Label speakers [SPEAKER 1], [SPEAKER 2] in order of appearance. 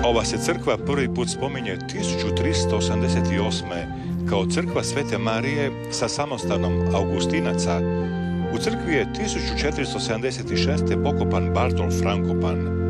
[SPEAKER 1] Ova se crkva prvi put spominje 1388. kao crkva Svete Marije sa samostanom Augustinaca. U crkvi je 1476. pokopan Bartol Frankopan.